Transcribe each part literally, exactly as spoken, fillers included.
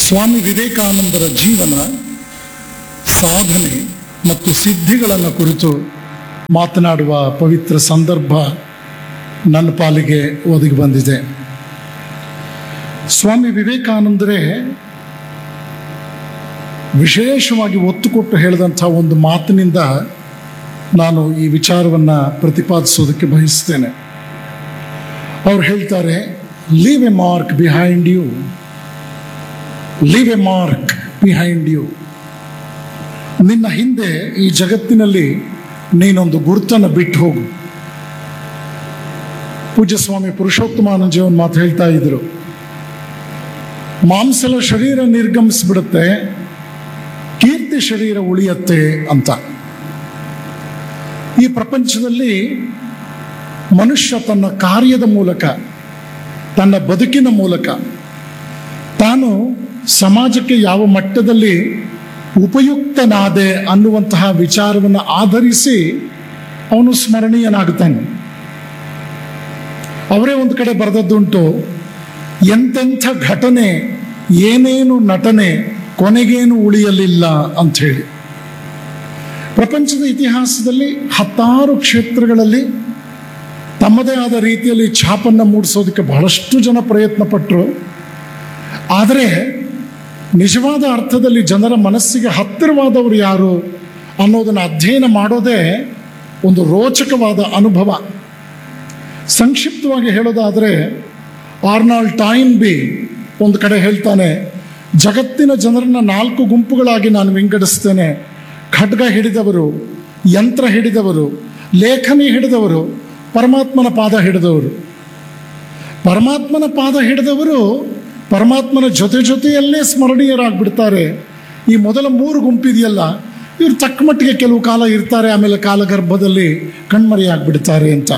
ಸ್ವಾಮಿ ವಿವೇಕಾನಂದರ ಜೀವನ, ಸಾಧನೆ ಮತ್ತು ಸಿದ್ಧಿಗಳನ್ನು ಕುರಿತು ಮಾತನಾಡುವ ಪವಿತ್ರ ಸಂದರ್ಭ ನನ್ನ ಪಾಲಿಗೆ ಒದಗಿ ಬಂದಿದೆ. ಸ್ವಾಮಿ ವಿವೇಕಾನಂದರೇ ವಿಶೇಷವಾಗಿ ಒತ್ತು ಕೊಟ್ಟು ಹೇಳಿದಂಥ ಒಂದು ಮಾತಿನಿಂದ ನಾನು ಈ ವಿಚಾರವನ್ನು ಪ್ರತಿಪಾದಿಸೋದಕ್ಕೆ ಬಯಸ್ತೇನೆ. ಅವ್ರು ಹೇಳ್ತಾರೆ, leave A mark behind you, leave A mark behind you. ನಿನ್ನ ಹಿಂದೆ ಈ ಜಗತ್ತಿನಲ್ಲಿ ನೀನೊಂದು ಗುರುತನ್ನು ಬಿಟ್ಟು ಹೋಗು. ಪೂಜ್ಯ ಸ್ವಾಮಿ ಪುರುಷೋತ್ತಮಾನಂದಜಿ ಒಂದು ಮಾತು ಹೇಳ್ತಾ ಇದ್ರು, ಮಾಂಸಲ ಶರೀರ ನಿರ್ಗಮಿಸ್ಬಿಡುತ್ತೆ, ಕೀರ್ತಿ ಶರೀರ ಉಳಿಯತ್ತೆ ಅಂತ. ಈ ಪ್ರಪಂಚದಲ್ಲಿ ಮನುಷ್ಯ ತನ್ನ ಕಾರ್ಯದ ಮೂಲಕ, ತನ್ನ ಬದುಕಿನ ಮೂಲಕ ತಾನು ಸಮಾಜಕ್ಕೆ ಯಾವ ಮಟ್ಟದಲ್ಲಿ ಉಪಯುಕ್ತನಾದೆ ಅನ್ನುವಂತಹ ವಿಚಾರವನ್ನು ಆಧರಿಸಿ ಅವನು ಸ್ಮರಣೀಯನಾಗುತ್ತಾನೆ. ಅವರೇ ಒಂದು ಕಡೆ ಬರೆದದ್ದುಂಟು, ಎಂತೆಂಥ ಘಟನೆ, ಏನೇನು ನಟನೆ, ಕೊನೆಗೇನು ಉಳಿಯಲಿಲ್ಲ ಅಂಥೇಳಿ. ಪ್ರಪಂಚದ ಇತಿಹಾಸದಲ್ಲಿ ಹತ್ತಾರು ಕ್ಷೇತ್ರಗಳಲ್ಲಿ ತಮ್ಮದೇ ಆದ ರೀತಿಯಲ್ಲಿ ಛಾಪನ್ನು ಮೂಡಿಸೋದಕ್ಕೆ ಬಹಳಷ್ಟು ಜನ ಪ್ರಯತ್ನ ಪಟ್ಟರು. ಆದರೆ ನಿಜವಾದ ಅರ್ಥದಲ್ಲಿ ಜನರ ಮನಸ್ಸಿಗೆ ಹತ್ತಿರವಾದವರು ಯಾರು ಅನ್ನೋದನ್ನು ಅಧ್ಯಯನ ಮಾಡೋದೇ ಒಂದು ರೋಚಕವಾದ ಅನುಭವ. ಸಂಕ್ಷಿಪ್ತವಾಗಿ ಹೇಳೋದಾದರೆ, ಆರ್ನಾಲ್ಡ್ ಟಾಯಿನ್ಬಿ ಒಂದು ಕಡೆ ಹೇಳ್ತಾನೆ, ಜಗತ್ತಿನ ಜನರನ್ನ ನಾಲ್ಕು ಗುಂಪುಗಳಾಗಿ ನಾನು ವಿಂಗಡಿಸ್ತೇನೆ. ಖಡ್ಗ ಹಿಡಿದವರು, ಯಂತ್ರ ಹಿಡಿದವರು, ಲೇಖನಿ ಹಿಡಿದವರು, ಪರಮಾತ್ಮನ ಪಾದ ಹಿಡಿದವರು. ಪರಮಾತ್ಮನ ಪಾದ ಹಿಡಿದವರು ಪರಮಾತ್ಮನ ಜೊತೆ ಜೊತೆಯಲ್ಲೇ ಸ್ಮರಣೀಯರಾಗ್ಬಿಡ್ತಾರೆ. ಈ ಮೊದಲ ಮೂರು ಗುಂಪಿದೆಯಲ್ಲ, ಇವರು ತಕ್ಕ ಮಟ್ಟಿಗೆ ಕೆಲವು ಕಾಲ ಇರ್ತಾರೆ, ಆಮೇಲೆ ಕಾಲಗರ್ಭದಲ್ಲಿ ಕಣ್ಮರೆಯಾಗ್ಬಿಡ್ತಾರೆ ಅಂತ.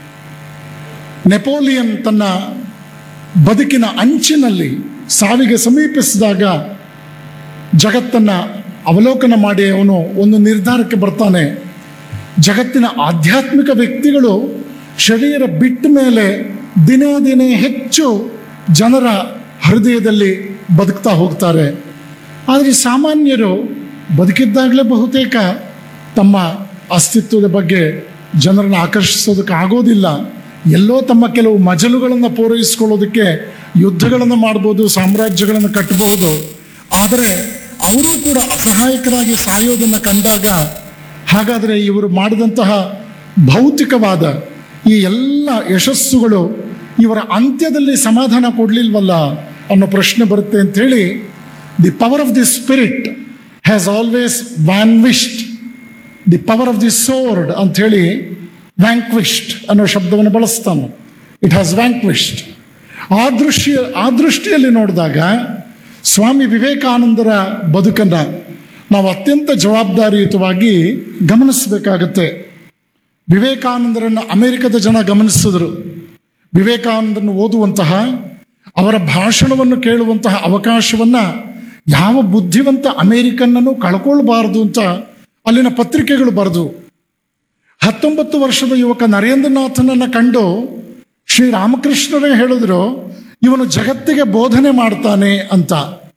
ನೆಪೋಲಿಯನ್ ತನ್ನ ಬದುಕಿನ ಅಂಚಿನಲ್ಲಿ ಸಾವಿಗೆ ಸಮೀಪಿಸಿದಾಗ ಜಗತ್ತನ್ನು ಅವಲೋಕನ ಮಾಡಿ ಅವನು ಒಂದು ನಿರ್ಧಾರಕ್ಕೆ ಬರ್ತಾನೆ. ಜಗತ್ತಿನ ಆಧ್ಯಾತ್ಮಿಕ ವ್ಯಕ್ತಿಗಳು ಶರೀರ ಬಿಟ್ಟ ಮೇಲೆ ದಿನೇ ದಿನೇ ಹೆಚ್ಚು ಜನರ ಹೃದಯದಲ್ಲಿ ಬದುಕ್ತಾ ಹೋಗ್ತಾರೆ. ಆದರೆ ಸಾಮಾನ್ಯರು ಬದುಕಿದ್ದಾಗಲೇ ಬಹುತೇಕ ತಮ್ಮ ಅಸ್ತಿತ್ವದ ಬಗ್ಗೆ ಜನರನ್ನು ಆಕರ್ಷಿಸೋದಕ್ಕೆ ಆಗೋದಿಲ್ಲ. ಎಲ್ಲೋ ತಮ್ಮ ಕೆಲವು ಮಜಲುಗಳನ್ನು ಪೂರೈಸಿಕೊಳ್ಳೋದಕ್ಕೆ ಯುದ್ಧಗಳನ್ನು ಮಾಡ್ಬೋದು, ಸಾಮ್ರಾಜ್ಯಗಳನ್ನು ಕಟ್ಟಬಹುದು. ಆದರೆ ಅವರೂ ಕೂಡ ಅಸಹಾಯಕರಾಗಿ ಸಾಯೋದನ್ನು ಕಂಡಾಗ, ಹಾಗಾದರೆ ಇವರು ಮಾಡಿದಂತಹ ಭೌತಿಕವಾದ ಈ ಎಲ್ಲ ಯಶಸ್ಸುಗಳು ಇವರ ಅಂತ್ಯದಲ್ಲಿ ಸಮಾಧಾನ ಕೊಡಲಿಲ್ವಲ್ಲ ಅನ್ನೋ ಪ್ರಶ್ನೆ ಬರುತ್ತೆ ಅಂಥೇಳಿ, the power of the spirit has always ವ್ಯಾನ್ವಿಶ್ಡ್, the power of the sword ಅಂಥೇಳಿ ವ್ಯಾಂಕ್ವಿಶ್ಡ್ ಅನ್ನೋ ಶಬ್ದವನ್ನು ಬಳಸ್ತಾನೆ. It has ವ್ಯಾಂಕ್ವಿಶ್ಡ್. ಆ ದೃಷ್ಟಿ ಆ ದೃಷ್ಟಿಯಲ್ಲಿ ನೋಡಿದಾಗ ಸ್ವಾಮಿ ವಿವೇಕಾನಂದರ ಬದುಕನ್ನು ನಾವು ಅತ್ಯಂತ ಜವಾಬ್ದಾರಿಯುತವಾಗಿ ಗಮನಿಸಬೇಕಾಗತ್ತೆ. ವಿವೇಕಾನಂದರನ್ನು ಅಮೆರಿಕದ ಜನ ಗಮನಿಸಿದ್ರು. ವಿವೇಕಾನಂದರನ್ನು ಓದುವಂತಹ, ಅವರ ಭಾಷಣವನ್ನು ಕೇಳುವಂತಹ ಅವಕಾಶವನ್ನು ಯಾವ ಬುದ್ಧಿವಂತ ಅಮೆರಿಕನ್ನೂ ಕಳ್ಕೊಳ್ಬಾರ್ದು ಅಂತ ಅಲ್ಲಿನ ಪತ್ರಿಕೆಗಳು ಬರೆದು, ಹತ್ತೊಂಬತ್ತು ವರ್ಷದ ಯುವಕ ನರೇಂದ್ರನಾಥನನ್ನು ಕಂಡು ಶ್ರೀರಾಮಕೃಷ್ಣರೇ ಹೇಳಿದ್ರು, ಇವನು ಜಗತ್ತಿಗೆ ಬೋಧನೆ ಮಾಡ್ತಾನೆ ಅಂತ.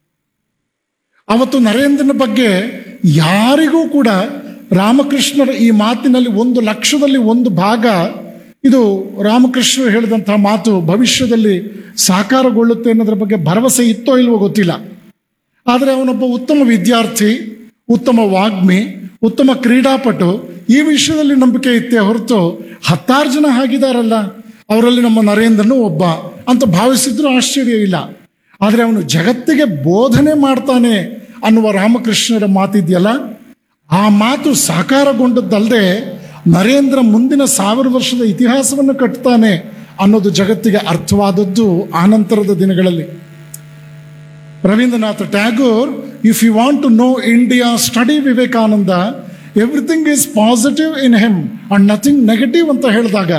ಅವತ್ತು ನರೇಂದ್ರನ ಬಗ್ಗೆ ಯಾರಿಗೂ ಕೂಡ ರಾಮಕೃಷ್ಣರ ಈ ಮಾತಿನಲ್ಲಿ ಒಂದು ಲಕ್ಷದಲ್ಲಿ ಒಂದು ಭಾಗ ಇದು ರಾಮಕೃಷ್ಣರು ಹೇಳಿದಂತಹ ಮಾತು ಭವಿಷ್ಯದಲ್ಲಿ ಸಾಕಾರಗೊಳ್ಳುತ್ತೆ ಅನ್ನೋದ್ರ ಬಗ್ಗೆ ಭರವಸೆ ಇತ್ತೋ ಇಲ್ವೋ ಗೊತ್ತಿಲ್ಲ. ಆದರೆ ಅವನೊಬ್ಬ ಉತ್ತಮ ವಿದ್ಯಾರ್ಥಿ, ಉತ್ತಮ ವಾಗ್ಮಿ, ಉತ್ತಮ ಕ್ರೀಡಾಪಟು, ಈ ವಿಷಯದಲ್ಲಿ ನಂಬಿಕೆ ಇತ್ತೇ ಹೊರತು ಹತ್ತಾರು ಜನ ಆಗಿದಾರಲ್ಲ ಅವರಲ್ಲಿ ನಮ್ಮ ನರೇಂದ್ರನು ಒಬ್ಬ ಅಂತ ಭಾವಿಸಿದ್ರು ಆಶ್ಚರ್ಯ ಇಲ್ಲ. ಆದರೆ ಅವನು ಜಗತ್ತಿಗೆ ಬೋಧನೆ ಮಾಡ್ತಾನೆ ಅನ್ನುವ ರಾಮಕೃಷ್ಣರ ಮಾತಿದೆಯಲ್ಲ, ಆ ಮಾತು ಸಾಕಾರಗೊಂಡದ್ದಲ್ಲದೆ ನರೇಂದ್ರ ಮುಂದಿನ ಸಾವಿರ ವರ್ಷದ ಇತಿಹಾಸವನ್ನು ಕಟ್ತಾನೆ ಅನ್ನೋದು ಜಗತ್ತಿಗೆ ಅರ್ಥವಾದದ್ದು ಆನಂತರದ ದಿನಗಳಲ್ಲಿ. Ravindranath Tagore, if you want to know India, study Vivekananda, everything is positive in him and nothing negative ಅಂತ ಹೇಳಿದಾಗ,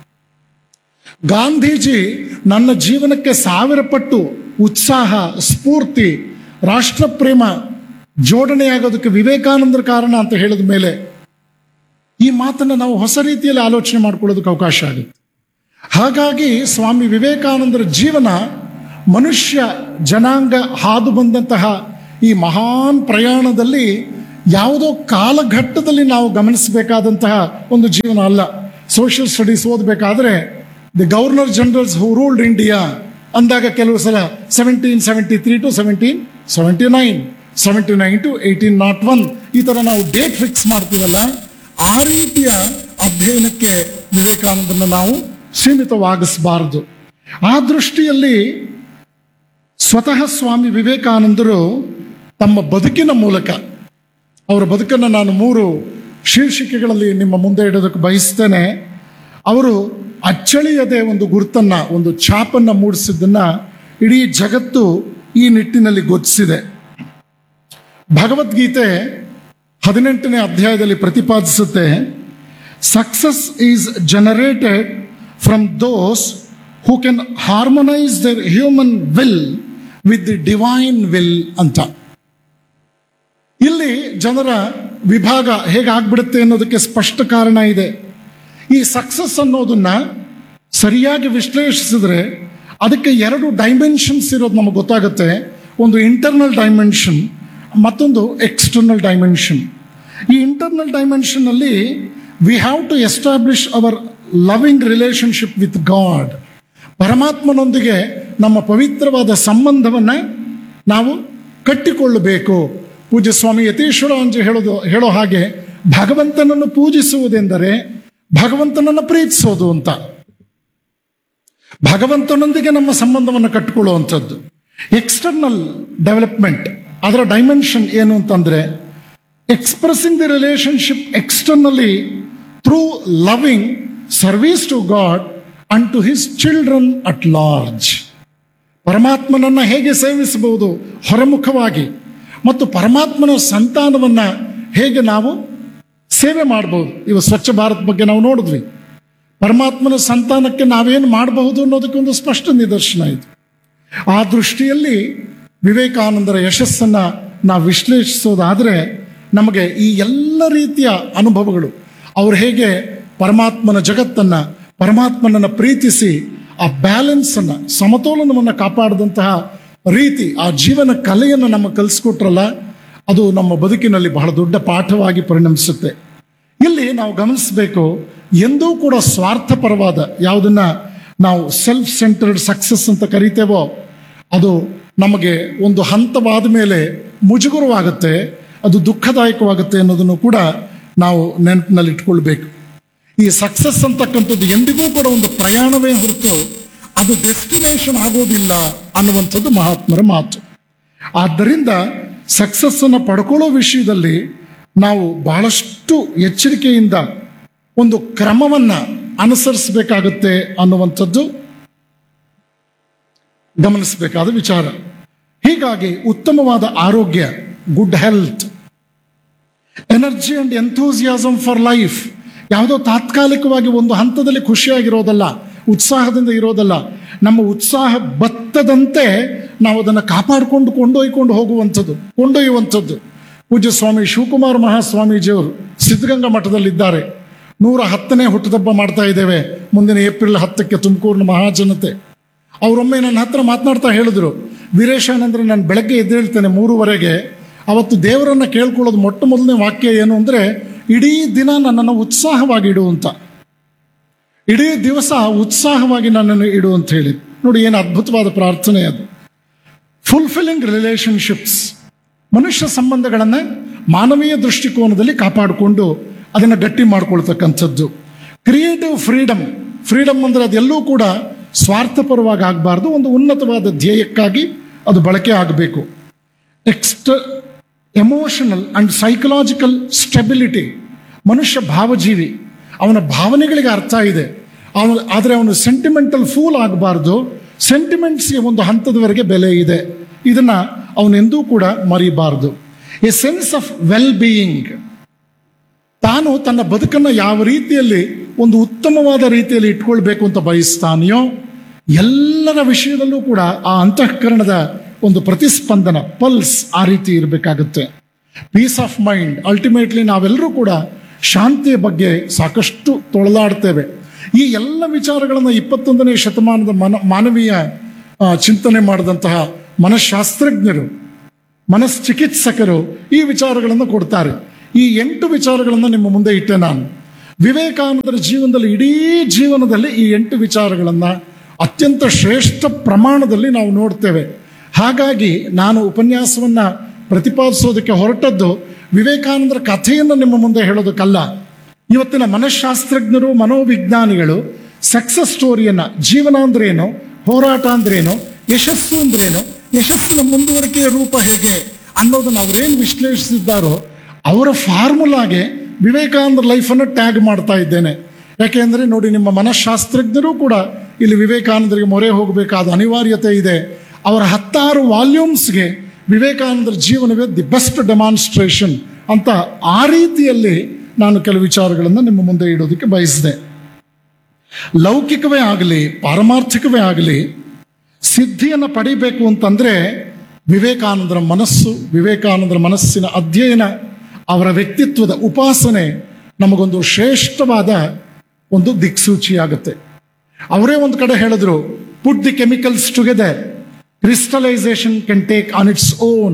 ಗಾಂಧೀಜಿ ನನ್ನ ಜೀವನಕ್ಕೆ ಸಾವಿರ ಪಟ್ಟು ಉತ್ಸಾಹ, ಸ್ಫೂರ್ತಿ, ರಾಷ್ಟ್ರ ಪ್ರೇಮ ಜೋಡಣೆಯಾಗೋದಕ್ಕೆ ವಿವೇಕಾನಂದರ ಕಾರಣ ಅಂತ ಹೇಳಿದ ಮೇಲೆ ಈ ಮಾತನ್ನು ನಾವು ಹೊಸ ರೀತಿಯಲ್ಲಿ ಆಲೋಚನೆ ಮಾಡ್ಕೊಳ್ಳೋದಕ್ಕೆ ಅವಕಾಶ ಆಗುತ್ತೆ. ಹಾಗಾಗಿ ಸ್ವಾಮಿ ವಿವೇಕಾನಂದರ ಜೀವನ ಮನುಷ್ಯ ಜನಾಂಗ ಹಾದು ಬಂದಂತಹ ಈ ಮಹಾನ್ ಪ್ರಯಾಣದಲ್ಲಿ ಯಾವುದೋ ಕಾಲಘಟ್ಟದಲ್ಲಿ ನಾವು ಗಮನಿಸಬೇಕಾದಂತಹ ಒಂದು ಜೀವನ ಅಲ್ಲ. ಸೋಷಿಯಲ್ ಸ್ಟಡೀಸ್ ಓದಬೇಕಾದ್ರೆ the governor generals who ruled India ಅಂದಾಗ ಕೆಲವು ಸಲ seventeen seventy three to seventeen seventy nine seventy nine to eighteen not one ಈ ಥರ ನಾವು ಡೇಟ್ ಫಿಕ್ಸ್ ಮಾಡ್ತೀವಲ್ಲ, ಆ ರೀತಿಯ ಅಧ್ಯಯನಕ್ಕೆ ವಿವೇಕಾನಂದನ ನಾವು ಸೀಮಿತವಾಗಿಸಬಾರದು. ಆ ದೃಷ್ಟಿಯಲ್ಲಿ ಸ್ವತಃ ಸ್ವಾಮಿ ವಿವೇಕಾನಂದರು ತಮ್ಮ ಬದುಕಿನ ಮೂಲಕ, ಅವರ ಬದುಕನ್ನು ನಾನು ಮೂರು ಶೀರ್ಷಿಕೆಗಳಲ್ಲಿ ನಿಮ್ಮ ಮುಂದೆ ಇಡೋದಕ್ಕೆ ಬಯಸ್ತೇನೆ. ಅವರು ಅಚ್ಚಳಿಯದೆ ಒಂದು ಗುರುತನ್ನ, ಒಂದು ಛಾಪನ್ನು ಮೂಡಿಸಿದ್ದನ್ನ ಇಡೀ ಜಗತ್ತು ಈ ನಿಟ್ಟಿನಲ್ಲಿ ಗೊತ್ತಿಸಿದೆ. ಭಗವದ್ಗೀತೆ ಹದಿನೆಂಟನೇ ಅಧ್ಯಾಯದಲ್ಲಿ ಪ್ರತಿಪಾದಿಸುತ್ತೆ, success is generated from those who can harmonise there human will with the divine will ಅಂತ. ಇಲ್ಲಿ ಜನರ ವಿಭಾಗ ಹೇಗಾಗ್ಬಿಡುತ್ತೆ ಅನ್ನೋದಕ್ಕೆ ಸ್ಪಷ್ಟ ಕಾರಣ ಇದೆ. ಈ ಸಕ್ಸಸ್ ಅನ್ನೋದನ್ನ ಸರಿಯಾಗಿ ವಿಶ್ಲೇಷಿಸಿದ್ರೆ ಅದಕ್ಕೆ ಎರಡು ಡೈಮೆನ್ಷನ್ಸ್ ಇರೋದು ನಮಗೆ ಗೊತ್ತಾಗುತ್ತೆ. ಒಂದು ಇಂಟರ್ನಲ್ ಡೈಮೆನ್ಷನ್, ಮತ್ತೊಂದು ಎಕ್ಸ್ಟರ್ನಲ್ ಡೈಮೆನ್ಷನ್. ಈ ಇಂಟರ್ನಲ್ ಡೈಮೆನ್ಷನ್ ಅಲ್ಲಿ we have to establish hour loving relationship with god. ಪರಮಾತ್ಮನೊಂದಿಗೆ ನಮ್ಮ ಪವಿತ್ರವಾದ ಸಂಬಂಧವನ್ನು ನಾವು ಕಟ್ಟಿಕೊಳ್ಳಬೇಕು. ಪೂಜ್ಯ ಸ್ವಾಮಿ ಯತೀಶ್ವರ ಅಂಜಿ ಹೇಳೋದು ಹೇಳೋ ಹಾಗೆ, ಭಗವಂತನನ್ನು ಪೂಜಿಸುವುದೆಂದರೆ ಭಗವಂತನನ್ನು ಪ್ರೀತಿಸೋದು ಅಂತ. ಭಗವಂತನೊಂದಿಗೆ ನಮ್ಮ ಸಂಬಂಧವನ್ನು ಕಟ್ಟಿಕೊಳ್ಳುವಂಥದ್ದು. ಎಕ್ಸ್ಟರ್ನಲ್ ಡೆವಲಪ್ಮೆಂಟ್, ಅದರ ಡೈಮೆನ್ಷನ್ ಏನು ಅಂತಂದ್ರೆ, expressing the relationship externally through loving service to god and to his children at large. ಪರಮಾತ್ಮನನ್ನು ಹೇಗೆ ಸೇವಿಸಬಹುದು ಹೊರಮುಖವಾಗಿ, ಮತ್ತು ಪರಮಾತ್ಮನ ಸಂತಾನವನ್ನು ಹೇಗೆ ನಾವು ಸೇವೆ ಮಾಡಬಹುದು. ಇವ ಸ್ವಚ್ಛ ಭಾರತ್ ಬಗ್ಗೆ ನಾವು ನೋಡಿದ್ವಿ. ಪರಮಾತ್ಮನ ಸಂತಾನಕ್ಕೆ ನಾವೇನು ಮಾಡಬಹುದು ಅನ್ನೋದಕ್ಕೆ ಒಂದು ಸ್ಪಷ್ಟ ನಿದರ್ಶನ ಇದು. ಆ ದೃಷ್ಟಿಯಲ್ಲಿ ವಿವೇಕಾನಂದರ ಯಶಸ್ಸನ್ನು ನಾವು ವಿಶ್ಲೇಷಿಸೋದಾದರೆ ನಮಗೆ ಈ ಎಲ್ಲ ರೀತಿಯ ಅನುಭವಗಳು, ಅವರು ಹೇಗೆ ಪರಮಾತ್ಮನ ಜಗತ್ತನ್ನು, ಪರಮಾತ್ಮನನ್ನು ಪ್ರೀತಿಸಿ ಆ ಬ್ಯಾಲೆನ್ಸನ್ನು, ಸಮತೋಲನವನ್ನು ಕಾಪಾಡಿದಂತಹ ರೀತಿ, ಆ ಜೀವನ ಕಲೆಯನ್ನು ನಮ್ಮ ಕಲಿಸ್ಕೊಟ್ರಲ್ಲ, ಅದು ನಮ್ಮ ಬದುಕಿನಲ್ಲಿ ಬಹಳ ದೊಡ್ಡ ಪಾಠವಾಗಿ ಪರಿಣಮಿಸುತ್ತೆ. ಇಲ್ಲಿ ನಾವು ಗಮನಿಸಬೇಕು, ಎಂದೂ ಕೂಡ ಸ್ವಾರ್ಥಪರವಾದ ಯಾವುದನ್ನ ನಾವು ಸೆಲ್ಫ್ ಸೆಂಟರ್ಡ್ ಸಕ್ಸಸ್ ಅಂತ ಕರಿತೇವೋ ಅದು ನಮಗೆ ಒಂದು ಹಂತವಾದ ಮೇಲೆ ಮುಜುಗರವಾಗುತ್ತೆ, ಅದು ದುಃಖದಾಯಕವಾಗುತ್ತೆ ಅನ್ನೋದನ್ನು ಕೂಡ ನಾವು ನೆನಪಿನಲ್ಲಿ ಇಟ್ಕೊಳ್ಬೇಕು. ಈ ಸಕ್ಸಸ್ ಅಂತಕ್ಕಂಥದ್ದು ಎಂದಿಗೂ ಕೂಡ ಒಂದು ಪ್ರಯಾಣವೇ ಹೊರತು ಅದು ಡೆಸ್ಟಿನೇಷನ್ ಆಗೋದಿಲ್ಲ ಅನ್ನುವಂಥದ್ದು ಮಹಾತ್ಮರ ಮಾತು. ಆದ್ದರಿಂದ ಸಕ್ಸಸ್ಸನ್ನು ಪಡ್ಕೊಳ್ಳೋ ವಿಷಯದಲ್ಲಿ ನಾವು ಬಹಳಷ್ಟು ಎಚ್ಚರಿಕೆಯಿಂದ ಒಂದು ಕ್ರಮವನ್ನು ಅನುಸರಿಸಬೇಕಾಗುತ್ತೆ ಅನ್ನುವಂಥದ್ದು ಗಮನಿಸಬೇಕಾದ ವಿಚಾರ. ಹೀಗಾಗಿ ಉತ್ತಮವಾದ ಆರೋಗ್ಯ, good health, energy and enthusiasm for life, ಯಾವುದೋ ತಾತ್ಕಾಲಿಕವಾಗಿ ಒಂದು ಹಂತದಲ್ಲಿ ಖುಷಿಯಾಗಿರೋದಲ್ಲ, ಉತ್ಸಾಹದಿಂದ ಇರೋದಲ್ಲ. ನಮ್ಮ ಉತ್ಸಾಹ ಬತ್ತದಂತೆ ನಾವು ಅದನ್ನು ಕಾಪಾಡಿಕೊಂಡು ಕೊಂಡೊಯ್ಕೊಂಡು ಹೋಗುವಂಥದ್ದು, ಕೊಂಡೊಯ್ಯುವಂಥದ್ದು. ಪೂಜ್ಯ ಸ್ವಾಮಿ ಶಿವಕುಮಾರ ಮಹಾಸ್ವಾಮೀಜಿಯವರು ಸಿದ್ಧಗಂಗಾ ಮಠದಲ್ಲಿದ್ದಾರೆ. ನೂರ ಹತ್ತನೇ ಹುಟ್ಟುಹಬ್ಬ ಮಾಡ್ತಾ ಇದ್ದೇವೆ ಮುಂದಿನ ಏಪ್ರಿಲ್ ಹತ್ತಕ್ಕೆ ತುಮಕೂರಿನ ಮಹಾಜನತೆ. ಅವರೊಮ್ಮೆ ನನ್ನ ಹತ್ರ ಮಾತನಾಡ್ತಾ ಹೇಳಿದ್ರು, ವೀರೇಶಾನಂದ್ರೆ ನಾನು ಬೆಳಗ್ಗೆ ಎದ್ದೇಳ್ತೇನೆ ಮೂರುವರೆಗೆ, ಅವತ್ತು ದೇವರನ್ನು ಕೇಳ್ಕೊಳ್ಳೋದು ಮೊಟ್ಟ ಮೊದಲನೇ ವಾಕ್ಯ ಏನು ಅಂದರೆ, ಇಡೀ ದಿನ ನನ್ನನ್ನು ಉತ್ಸಾಹವಾಗಿ ಇಡು ಅಂತ, ಇಡೀ ದಿವಸ ಉತ್ಸಾಹವಾಗಿ ನನ್ನನ್ನು ಇಡು ಅಂತ ಹೇಳಿ. ನೋಡಿ ಏನು ಅದ್ಭುತವಾದ ಪ್ರಾರ್ಥನೆ ಅದು. ಫುಲ್ಫಿಲ್ಲಿಂಗ್ ರಿಲೇಶನ್ಶಿಪ್ಸ್, ಮನುಷ್ಯ ಸಂಬಂಧಗಳನ್ನು ಮಾನವೀಯ ದೃಷ್ಟಿಕೋನದಲ್ಲಿ ಕಾಪಾಡಿಕೊಂಡು ಅದನ್ನು ಗಟ್ಟಿ ಮಾಡ್ಕೊಳ್ತಕ್ಕಂಥದ್ದು. ಕ್ರಿಯೇಟಿವ್ ಫ್ರೀಡಮ್, ಫ್ರೀಡಮ್ ಅಂದರೆ ಅದೆಲ್ಲೂ ಕೂಡ ಸ್ವಾರ್ಥಪರವಾಗಿ ಆಗಬಾರ್ದು, ಒಂದು ಉನ್ನತವಾದ ಧ್ಯೇಯಕ್ಕಾಗಿ ಅದು ಬಳಕೆ ಆಗಬೇಕು. ಎಕ್ಸ್ಟ್ ಎಮೋಷನಲ್ ಅಂಡ್ ಸೈಕಲಾಜಿಕಲ್ ಸ್ಟೆಬಿಲಿಟಿ, ಮನುಷ್ಯ ಭಾವಜೀವಿ, ಅವನ ಭಾವನೆಗಳಿಗೆ ಅರ್ಥ ಇದೆ, ಅವನು ಆದರೆ ಅವನು ಸೆಂಟಿಮೆಂಟಲ್ ಫೂಲ್ ಆಗಬಾರ್ದು. ಸೆಂಟಿಮೆಂಟ್ಸ್ಗೆ ಒಂದು ಹಂತದವರೆಗೆ ಬೆಲೆ ಇದೆ, ಇದನ್ನು ಅವನೆಂದೂ ಕೂಡ ಮರಿಬಾರ್ದು. A sense of well being, ತಾನು ತನ್ನ ಬದುಕನ್ನು ಯಾವ ರೀತಿಯಲ್ಲಿ ಒಂದು ಉತ್ತಮವಾದ ರೀತಿಯಲ್ಲಿ ಇಟ್ಕೊಳ್ಬೇಕು ಅಂತ ಬಯಸ್ತಾನೆಯೋ ಎಲ್ಲರ ವಿಷಯದಲ್ಲೂ ಕೂಡ ಆ ಅಂತಃಕರಣದ ಒಂದು ಪ್ರತಿಸ್ಪಂದನ, ಪಲ್ಸ್ ಆ ರೀತಿ ಇರಬೇಕಾಗುತ್ತೆ. ಪೀಸ್ ಆಫ್ ಮೈಂಡ್, ಅಲ್ಟಿಮೇಟ್ಲಿ ನಾವೆಲ್ಲರೂ ಕೂಡ ಶಾಂತಿಯ ಬಗ್ಗೆ ಸಾಕಷ್ಟು ತೊಳಲಾಡ್ತೇವೆ. ಈ ಎಲ್ಲ ವಿಚಾರಗಳನ್ನು ಇಪ್ಪತ್ತೊಂದನೇ ಶತಮಾನದ ಮನ ಮಾನವೀಯ ಆ, ಚಿಂತನೆ ಮಾಡಿದಂತಹ ಮನಃಶಾಸ್ತ್ರಜ್ಞರು, ಮನಶ್ಚಿಕಿತ್ಸಕರು ಈ ವಿಚಾರಗಳನ್ನು ಕೊಡ್ತಾರೆ. ಈ ಎಂಟು ವಿಚಾರಗಳನ್ನು ನಿಮ್ಮ ಮುಂದೆ ಇಟ್ಟೆ ನಾನು. ವಿವೇಕಾನಂದರ ಜೀವನದಲ್ಲಿ, ಇಡೀ ಜೀವನದಲ್ಲಿ ಈ ಎಂಟು ವಿಚಾರಗಳನ್ನು ಅತ್ಯಂತ ಶ್ರೇಷ್ಠ ಪ್ರಮಾಣದಲ್ಲಿ ನಾವು ನೋಡ್ತೇವೆ. ಹಾಗಾಗಿ ನಾನು ಉಪನ್ಯಾಸವನ್ನು ಪ್ರತಿಪಾದಿಸೋದಕ್ಕೆ ಹೊರಟದ್ದು ವಿವೇಕಾನಂದರ ಕಥೆಯನ್ನು ನಿಮ್ಮ ಮುಂದೆ ಹೇಳೋದಕ್ಕಲ್ಲ. ಇವತ್ತಿನ ಮನಃಶಾಸ್ತ್ರಜ್ಞರು, ಮನೋವಿಜ್ಞಾನಿಗಳು ಸಕ್ಸಸ್ ಸ್ಟೋರಿಯನ್ನು, ಜೀವನ ಅಂದ್ರೇನು, ಹೋರಾಟ ಅಂದ್ರೇನು, ಯಶಸ್ಸು ಅಂದ್ರೇನು, ಯಶಸ್ಸಿನ ಮುಂದುವರಿಕೆಯ ರೂಪ ಹೇಗೆ ಅನ್ನೋದನ್ನು ಅವರೇನು ವಿಶ್ಲೇಷಿಸಿದ್ದಾರೋ ಅವರ ಫಾರ್ಮುಲಾಗೆ ವಿವೇಕಾನಂದರ ಲೈಫನ್ನು ಟ್ಯಾಗ್ ಮಾಡ್ತಾ ಇದ್ದೇನೆ. ಯಾಕೆಂದರೆ ನೋಡಿ, ನಿಮ್ಮ ಮನಃಶಾಸ್ತ್ರಜ್ಞರು ಕೂಡ ಇಲ್ಲಿ ವಿವೇಕಾನಂದರಿಗೆ ಮೊರೆ ಹೋಗಬೇಕಾದ ಅನಿವಾರ್ಯತೆ ಇದೆ. ಅವರ ಹತ್ತಾರು ವಾಲ್ಯೂಮ್ಸ್ಗೆ ವಿವೇಕಾನಂದರ ಜೀವನವೇ ದಿ ಬೆಸ್ಟ್ ಡೆಮಾನ್ಸ್ಟ್ರೇಷನ್ ಅಂತ ಆ ರೀತಿಯಲ್ಲಿ ನಾನು ಕೆಲವು ವಿಚಾರಗಳನ್ನು ನಿಮ್ಮ ಮುಂದೆ ಇಡೋದಕ್ಕೆ ಬಯಸಿದೆ. ಲೌಕಿಕವೇ ಆಗಲಿ, ಪಾರಮಾರ್ಥಿಕವೇ ಆಗಲಿ, ಸಿದ್ಧಿಯನ್ನು ಪಡಿಬೇಕು ಅಂತಂದರೆ ವಿವೇಕಾನಂದರ ಮನಸ್ಸು, ವಿವೇಕಾನಂದರ ಮನಸ್ಸಿನ ಅಧ್ಯಯನ, ಅವರ ವ್ಯಕ್ತಿತ್ವದ ಉಪಾಸನೆ ನಮಗೊಂದು ಶ್ರೇಷ್ಠವಾದ ಒಂದು ದಿಕ್ಸೂಚಿಯಾಗುತ್ತೆ. ಅವರೇ ಒಂದು ಕಡೆ ಹೇಳಿದ್ರು, ಪುಟ್ the chemicals together, crystallisation can take on its own.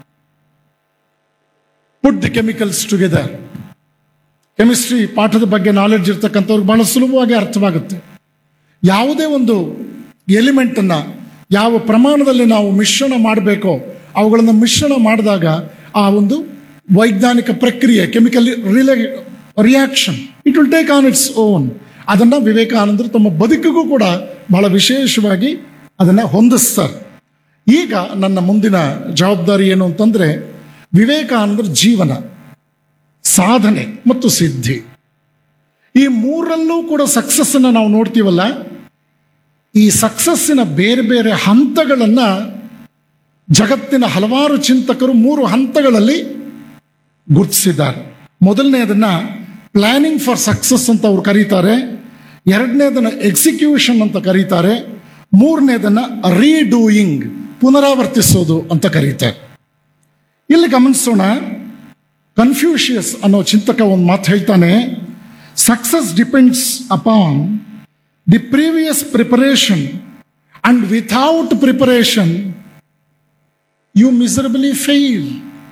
Put the chemicals together. Chemistry ಪಾಠದ ಬಗ್ಗೆ ನಾಲೆಡ್ಜ್ ಇರ್ತಕ್ಕಂಥವ್ರಿಗೆ ಬಹಳ ಸುಲಭವಾಗಿ ಅರ್ಥವಾಗುತ್ತೆ. ಯಾವುದೇ ಒಂದು ಎಲಿಮೆಂಟನ್ನು ಯಾವ ಪ್ರಮಾಣದಲ್ಲಿ ನಾವು ಮಿಶ್ರಣ ಮಾಡಬೇಕೋ ಅವುಗಳನ್ನು ಮಿಶ್ರಣ ಮಾಡಿದಾಗ ಆ ಒಂದು ವೈಜ್ಞಾನಿಕ ಪ್ರಕ್ರಿಯೆ, chemical relay reaction, it will take on its own. ಅದನ್ನು ವಿವೇಕಾನಂದರು ತಮ್ಮ ಬದುಕಿಗೂ ಕೂಡ ಬಹಳ ವಿಶೇಷವಾಗಿ ಅದನ್ನು ಹೊಂದಿಸ್ತಾರೆ. ಈಗ ನನ್ನ ಮುಂದಿನ ಜವಾಬ್ದಾರಿ ಏನು ಅಂತಂದರೆ, ವಿವೇಕಾನಂದರ ಜೀವನ, ಸಾಧನೆ ಮತ್ತು ಸಿದ್ಧಿ, ಈ ಮೂರಲ್ಲೂ ಕೂಡ ಸಕ್ಸಸ್ಸನ್ನು ನಾವು ನೋಡ್ತೀವಲ್ಲ, ಈ ಸಕ್ಸಸ್ಸಿನ ಬೇರೆ ಬೇರೆ ಹಂತಗಳನ್ನು ಜಗತ್ತಿನ ಹಲವಾರು ಚಿಂತಕರು ಮೂರು ಹಂತಗಳಲ್ಲಿ ಗುರುತಿಸಿದ್ದಾರೆ. ಮೊದಲನೇದನ್ನು ಪ್ಲಾನಿಂಗ್ ಫಾರ್ ಸಕ್ಸಸ್ ಅಂತ ಅವ್ರು ಕರೀತಾರೆ, ಎರಡನೇದನ್ನು ಎಕ್ಸಿಕ್ಯೂಷನ್ ಅಂತ ಕರೀತಾರೆ, ಮೂರನೇದನ್ನು ರೀಡೂಯಿಂಗ್, ಪುನರಾವರ್ತಿಸೋದು ಅಂತ ಕರೀತಾರೆ. ಇಲ್ಲಿ ಗಮನಿಸೋಣ, ಕನ್ಫ್ಯೂಷಿಯಸ್ ಅನ್ನೋ ಚಿಂತಕ ಒಂದು ಮಾತು ಹೇಳ್ತಾನೆ, success depends upon the previous preparation and without preparation you ಮಿಸರಬಲಿ fail.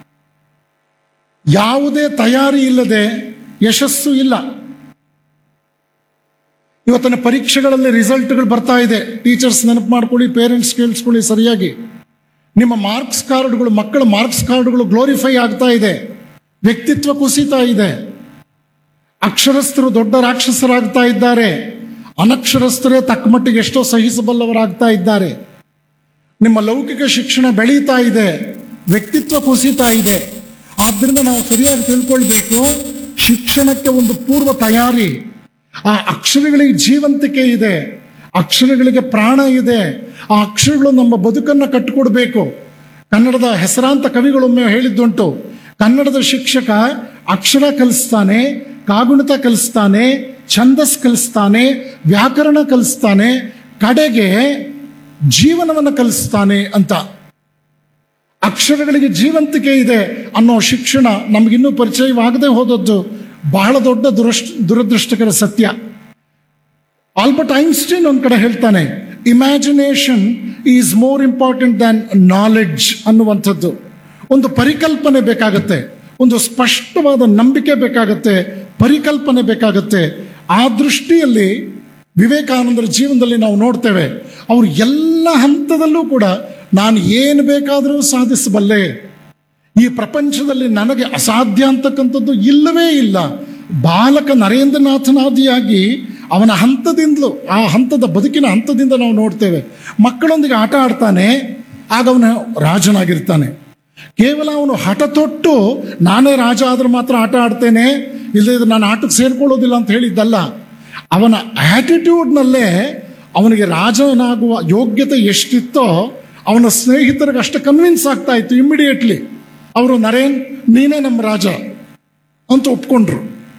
ಯಾವುದೇ ತಯಾರಿ ಇಲ್ಲದೆ ಯಶಸ್ಸು ಇಲ್ಲ. ಇವತ್ತಿನ ಪರೀಕ್ಷೆಗಳಲ್ಲಿ ರಿಸಲ್ಟ್ಗಳು ಬರ್ತಾ ಇದೆ. ಟೀಚರ್ಸ್ ನೆನಪು ಮಾಡ್ಕೊಳ್ಳಿ, ಪೇರೆಂಟ್ಸ್ ಕೇಳಿಸ್ಕೊಳ್ಳಿ ಸರಿಯಾಗಿ. ನಿಮ್ಮ ಮಾರ್ಕ್ಸ್ ಕಾರ್ಡ್ಗಳು, ಮಕ್ಕಳ ಮಾರ್ಕ್ಸ್ ಕಾರ್ಡ್ಗಳು ಗ್ಲೋರಿಫೈ ಆಗ್ತಾ ಇದೆ, ವ್ಯಕ್ತಿತ್ವ ಕುಸಿತಾ ಇದೆ. ಅಕ್ಷರಸ್ಥರು ದೊಡ್ಡ ರಾಕ್ಷಸರಾಗ್ತಾ ಇದ್ದಾರೆ, ಅನಕ್ಷರಸ್ಥರೇ ತಕ್ಕ ಮಟ್ಟಿಗೆ ಎಷ್ಟೋ ಸಹಿಸಬಲ್ಲವರಾಗ್ತಾ ಇದ್ದಾರೆ. ನಿಮ್ಮ ಲೌಕಿಕ ಶಿಕ್ಷಣ ಬೆಳೀತಾ ಇದೆ, ವ್ಯಕ್ತಿತ್ವ ಕುಸಿತಾ ಇದೆ. ಆದ್ದರಿಂದ ನಾವು ಸರಿಯಾಗಿ ತಿಳ್ಕೊಳ್ಬೇಕು, ಶಿಕ್ಷಣಕ್ಕೆ ಒಂದು ಪೂರ್ವ ತಯಾರಿ. ಆ ಅಕ್ಷರಗಳಿಗೆ ಜೀವಂತಿಕೆ ಇದೆ, ಅಕ್ಷರಗಳಿಗೆ ಪ್ರಾಣ ಇದೆ. ಆ ಅಕ್ಷರಗಳು ನಮ್ಮ ಬದುಕನ್ನು ಕಟ್ಟಿಕೊಡ್ಬೇಕು. ಕನ್ನಡದ ಹೆಸರಾಂತ ಕವಿಗಳೊಮ್ಮೆ ಹೇಳಿದ್ದುಂಟು, ಕನ್ನಡದ ಶಿಕ್ಷಕ ಅಕ್ಷರ ಕಲಿಸ್ತಾನೆ, ಕಾಗುಣಿತ ಕಲಿಸ್ತಾನೆ, ಛಂದಸ್ ಕಲಿಸ್ತಾನೆ, ವ್ಯಾಕರಣ ಕಲಿಸ್ತಾನೆ, ಕಡೆಗೆ ಜೀವನವನ್ನು ಕಲಿಸ್ತಾನೆ ಅಂತ. ಅಕ್ಷರಗಳಿಗೆ ಜೀವಂತಿಕೆ ಇದೆ ಅನ್ನೋ ಶಿಕ್ಷಣ ನಮಗಿನ್ನೂ ಪರಿಚಯವಾಗದೆ ಹೋದದ್ದು ಬಹಳ ದೊಡ್ಡ ದುರಷ್ಟ ದುರದೃಷ್ಟಕರ ಸತ್ಯ. ಆಲ್ಬರ್ಟ್ ಐನ್ಸ್ಟೈನ್ ಒಂದು ಕಡೆ ಹೇಳ್ತಾನೆ, imagination is more important than knowledge ಅನ್ನುವಂಥದ್ದು. ಒಂದು ಪರಿಕಲ್ಪನೆ ಬೇಕಾಗತ್ತೆ, ಒಂದು ಸ್ಪಷ್ಟವಾದ ನಂಬಿಕೆ ಬೇಕಾಗತ್ತೆ, ಪರಿಕಲ್ಪನೆ ಬೇಕಾಗತ್ತೆ. ಆ ದೃಷ್ಟಿಯಲ್ಲಿ ವಿವೇಕಾನಂದರ ಜೀವನದಲ್ಲಿ ನಾವು ನೋಡ್ತೇವೆ, ಅವರು ಎಲ್ಲ ಹಂತದಲ್ಲೂ ಕೂಡ ನಾನು ಏನು ಬೇಕಾದರೂ ಸಾಧಿಸಬಲ್ಲೆ, ಈ ಪ್ರಪಂಚದಲ್ಲಿ ನನಗೆ ಅಸಾಧ್ಯ ಅಂತಕ್ಕಂಥದ್ದು ಇಲ್ಲವೇ ಇಲ್ಲ. ಬಾಲಕ ನರೇಂದ್ರನಾಥನಾದಿಯಾಗಿ ಅವನ ಹಂತದಿಂದಲೂ, ಆ ಹಂತದ ಬದುಕಿನ ಹಂತದಿಂದ ನಾವು ನೋಡ್ತೇವೆ. ಮಕ್ಕಳೊಂದಿಗೆ ಆಟ ಆಡ್ತಾನೆ, ಆಗ ಅವನು ರಾಜನಾಗಿರ್ತಾನೆ. ಕೇವಲ ಅವನು ಹಠ ತೊಟ್ಟು ನಾನೇ ರಾಜ ಆದ್ರೆ ಮಾತ್ರ ಆಟ ಆಡ್ತೇನೆ, ಇಲ್ಲದೆ ನಾನು ಆಟಕ್ಕೆ ಸೇರ್ಕೊಳ್ಳೋದಿಲ್ಲ ಅಂತ ಹೇಳಿದ್ದಲ್ಲ. ಅವನ ಆಟಿಟ್ಯೂಡ್ನಲ್ಲೇ ಅವನಿಗೆ ರಾಜನಾಗುವ ಯೋಗ್ಯತೆ ಎಷ್ಟಿತ್ತೋ ಅವನ ಸ್ನೇಹಿತರಿಗೆ ಅಷ್ಟು ಕನ್ವಿನ್ಸ್ ಆಗ್ತಾ ಇತ್ತು. ಇಮ್ಮಿಡಿಯೇಟ್ಲಿ ಅವರು ನರೇನ್ ನೀನೇ ನಮ್ಮ ರಾಜ ಅಂತ ಒಪ್ಕೊಂಡ್ರು.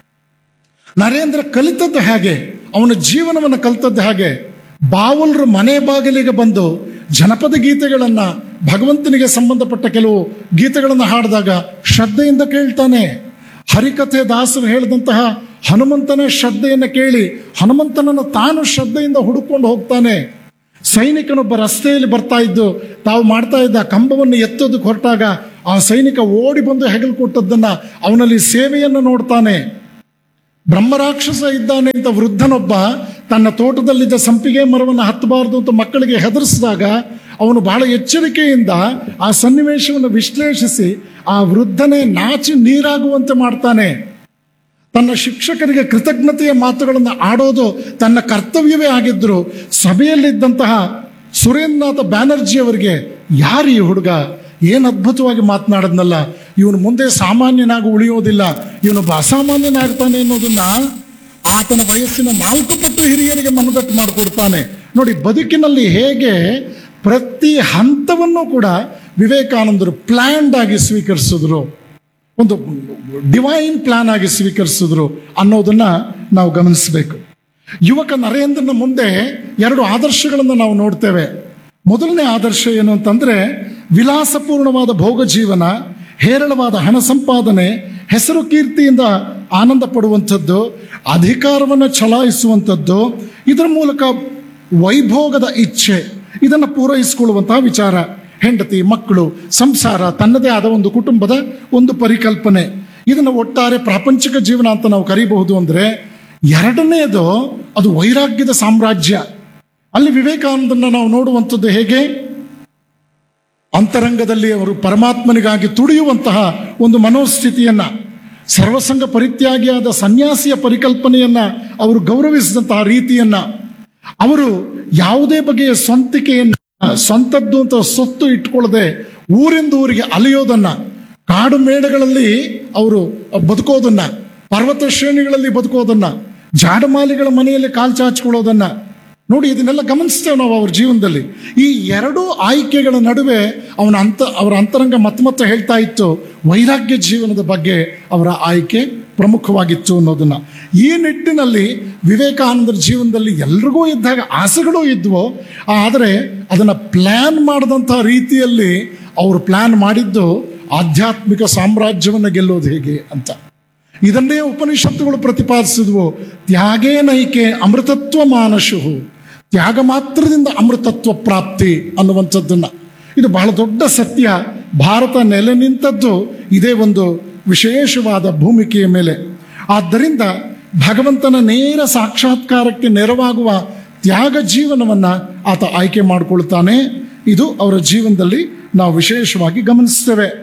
ನರೇಂದ್ರ ಕಲಿತದ್ದು ಹಾಗೆ, ಅವನ ಜೀವನವನ್ನು ಕಲಿತದ್ದು ಹಾಗೆ. ಬಾವಲರು ಮನೆ ಬಾಗಿಲಿಗೆ ಬಂದು ಜನಪದ ಗೀತೆಗಳನ್ನು, ಭಗವಂತನಿಗೆ ಸಂಬಂಧಪಟ್ಟ ಕೆಲವು ಗೀತೆಗಳನ್ನು ಹಾಡಿದಾಗ ಶ್ರದ್ಧೆಯಿಂದ ಕೇಳ್ತಾನೆ. ಹರಿಕಥೆ ದಾಸರು ಹೇಳಿದಂತಹ ಹನುಮಂತನ ಶ್ರದ್ಧೆಯನ್ನು ಕೇಳಿ ಹನುಮಂತನನ್ನು ತಾನು ಶ್ರದ್ಧೆಯಿಂದ ಹುಡುಕೊಂಡು ಹೋಗ್ತಾನೆ. ಸೈನಿಕನೊಬ್ಬ ರಸ್ತೆಯಲ್ಲಿ ಬರ್ತಾ ಇದ್ದು ತಾವು ಮಾಡ್ತಾ ಇದ್ದ ಕಂಬವನ್ನು ಎತ್ತೋದಕ್ಕೆ ಹೊರಟಾಗ ಆ ಸೈನಿಕ ಓಡಿ ಬಂದು ಹೆಗಲು ಕೊಟ್ಟದ್ದನ್ನ ಅವನಲ್ಲಿ ಸೇವೆಯನ್ನು ನೋಡ್ತಾನೆ. ಬ್ರಹ್ಮರಾಕ್ಷಸ ಇದ್ದಾನೆ ಅಂತ ವೃದ್ಧನೊಬ್ಬ ತನ್ನ ತೋಟದಲ್ಲಿದ್ದ ಸಂಪಿಗೆ ಮರವನ್ನು ಹತ್ತಬಾರದು ಅಂತ ಮಕ್ಕಳಿಗೆ ಹೆದರಿಸಿದಾಗ ಅವನು ಬಹಳ ಎಚ್ಚರಿಕೆಯಿಂದ ಆ ಸನ್ನಿವೇಶವನ್ನು ವಿಶ್ಲೇಷಿಸಿ ಆ ವೃದ್ಧನೇ ನಾಚಿ ನೀರಾಗುವಂತೆ ಮಾಡ್ತಾನೆ. ತನ್ನ ಶಿಕ್ಷಕರಿಗೆ ಕೃತಜ್ಞತೆಯ ಮಾತುಗಳನ್ನು ಆಡೋದು ತನ್ನ ಕರ್ತವ್ಯವೇ ಆಗಿದ್ರು ಸಭೆಯಲ್ಲಿದ್ದಂತಹ ಸುರೇಂದ್ರನಾಥ ಬ್ಯಾನರ್ಜಿಯವರಿಗೆ ಯಾರು ಈ ಹುಡುಗ, ಏನು ಅದ್ಭುತವಾಗಿ ಮಾತನಾಡದ್ನಲ್ಲ, ಇವನು ಮುಂದೆ ಸಾಮಾನ್ಯನಾಗಿ ಉಳಿಯೋದಿಲ್ಲ, ಇವನೊಬ್ಬ ಅಸಾಮಾನ್ಯನಾಗ್ತಾನೆ ಅನ್ನೋದನ್ನ ಆತನ ವಯಸ್ಸಿನ ನಾಲ್ಕು ಪಟ್ಟು ಹಿರಿಯರಿಗೆ ಮನದಟ್ಟು ಮಾಡಿಕೊಡ್ತಾನೆ. ನೋಡಿ, ಬದುಕಿನಲ್ಲಿ ಹೇಗೆ ಪ್ರತಿ ಹಂತವನ್ನು ಕೂಡ ವಿವೇಕಾನಂದರು ಪ್ಲ್ಯಾನ್ಡ್ ಆಗಿ ಸ್ವೀಕರಿಸಿದ್ರು, ಒಂದು ಡಿವೈನ್ ಪ್ಲಾನ್ ಆಗಿ ಸ್ವೀಕರಿಸಿದ್ರು ಅನ್ನೋದನ್ನ ನಾವು ಗಮನಿಸಬೇಕು. ಯುವಕ ನರೇಂದ್ರನ ಮುಂದೆ ಎರಡು ಆದರ್ಶಗಳನ್ನು ನಾವು ನೋಡ್ತೇವೆ. ಮೊದಲನೇ ಆದರ್ಶ ಏನು ಅಂತಂದ್ರೆ ವಿಲಾಸಪೂರ್ಣವಾದ ಭೋಗ ಜೀವನ, ಹೇರಳವಾದ ಹಣ ಸಂಪಾದನೆ, ಹೆಸರು ಕೀರ್ತಿಯಿಂದ ಆನಂದ ಪಡುವಂಥದ್ದು, ಅಧಿಕಾರವನ್ನು ಚಲಾಯಿಸುವಂಥದ್ದು, ಇದರ ಮೂಲಕ ವೈಭೋಗದ ಇಚ್ಛೆ ಇದನ್ನು ಪೂರೈಸಿಕೊಳ್ಳುವಂತಹ ವಿಚಾರ. ಹೆಂಡತಿ, ಮಕ್ಕಳು, ಸಂಸಾರ, ತನ್ನದೇ ಆದ ಒಂದು ಕುಟುಂಬದ ಒಂದು ಪರಿಕಲ್ಪನೆ, ಇದನ್ನು ಒಟ್ಟಾರೆ ಪ್ರಾಪಂಚಿಕ ಜೀವನ ಅಂತ ನಾವು ಕರೀಬಹುದು. ಅಂದ್ರೆ ಎರಡನೇದು ಅದು ವೈರಾಗ್ಯದ ಸಾಮ್ರಾಜ್ಯ. ಅಲ್ಲಿ ವಿವೇಕಾನಂದನ ನಾವು ನೋಡುವಂಥದ್ದು ಹೇಗೆ ಅಂತರಂಗದಲ್ಲಿ ಅವರು ಪರಮಾತ್ಮನಿಗಾಗಿ ತುಡಿಯುವಂತಹ ಒಂದು ಮನೋಸ್ಥಿತಿಯನ್ನ, ಸರ್ವಸಂಗ ಪರಿತ್ಯಾಗಿಯಾದ ಸನ್ಯಾಸಿಯ ಪರಿಕಲ್ಪನೆಯನ್ನ ಅವರು ಗೌರವಿಸಿದಂತಹ ರೀತಿಯನ್ನ, ಅವರು ಯಾವುದೇ ಬಗೆಯ ಸ್ವಂತಿಕೆಯನ್ನ, ಸ್ವಂತದ್ದು ಅಂತ ಸೊತ್ತು ಇಟ್ಕೊಳ್ಳದೆ ಊರಿಂದ ಊರಿಗೆ ಅಲೆಯೋದನ್ನ, ಕಾಡು ಮೇಡಗಳಲ್ಲಿ ಅವರು ಬದುಕೋದನ್ನ, ಪರ್ವತ ಶ್ರೇಣಿಗಳಲ್ಲಿ ಬದುಕೋದನ್ನ, ಜಾಡಮಾಲಿಗಳ ಮನೆಯಲ್ಲಿ ಕಾಲ್ ಚಾಚಿಕೊಳ್ಳೋದನ್ನ ನೋಡಿ, ಇದನ್ನೆಲ್ಲ ಗಮನಿಸ್ತೇವೆ ನಾವು ಅವ್ರ ಜೀವನದಲ್ಲಿ. ಈ ಎರಡೂ ಆಯ್ಕೆಗಳ ನಡುವೆ ಅವನ ಅಂತ ಅವರ ಅಂತರಂಗ ಮತ್ತೆ ಮತ್ತೆ ಹೇಳ್ತಾ ಇತ್ತು ವೈರಾಗ್ಯ ಜೀವನದ ಬಗ್ಗೆ ಅವರ ಆಯ್ಕೆ ಪ್ರಮುಖವಾಗಿತ್ತು ಅನ್ನೋದನ್ನ. ಈ ನಿಟ್ಟಿನಲ್ಲಿ ವಿವೇಕಾನಂದರ ಜೀವನದಲ್ಲಿ ಎಲ್ರಿಗೂ ಇದ್ದಾಗ ಆಸೆಗಳೂ ಇದ್ವು, ಆದರೆ ಅದನ್ನು ಪ್ಲ್ಯಾನ್ ಮಾಡಿದಂಥ ರೀತಿಯಲ್ಲಿ ಅವರು ಪ್ಲ್ಯಾನ್ ಮಾಡಿದ್ದು ಆಧ್ಯಾತ್ಮಿಕ ಸಾಮ್ರಾಜ್ಯವನ್ನು ಗೆಲ್ಲೋದು ಹೇಗೆ ಅಂತ. ಇದನ್ನೇ ಉಪನಿಷತ್ತುಗಳು ಪ್ರತಿಪಾದಿಸಿದ್ವು. ತ್ಯಾಗೇ ನೈಕೆ ಅಮೃತತ್ವ ಮಾನಶುಹು, ತ್ಯಾಗ ಮಾತ್ರದಿಂದ ಅಮೃತತ್ವ ಪ್ರಾಪ್ತಿ ಅನ್ನುವಂಥದ್ದನ್ನ. ಇದು ಬಹಳ ದೊಡ್ಡ ಸತ್ಯ. ಭಾರತ ನೆಲೆ ನಿಂತದ್ದು ಇದೇ ಒಂದು ವಿಶೇಷವಾದ ಭೂಮಿಕೆಯ ಮೇಲೆ. ಆದ್ದರಿಂದ ಭಗವಂತನ ನೇರ ಸಾಕ್ಷಾತ್ಕಾರಕ್ಕೆ ನೆರವಾಗುವ ತ್ಯಾಗ ಜೀವನವನ್ನ ಆತ ಆಯ್ಕೆ ಮಾಡಿಕೊಳ್ತಾನೆ. ಇದು ಅವರ ಜೀವನದಲ್ಲಿ ನಾವು ವಿಶೇಷವಾಗಿ ಗಮನಿಸ್ತೇವೆ.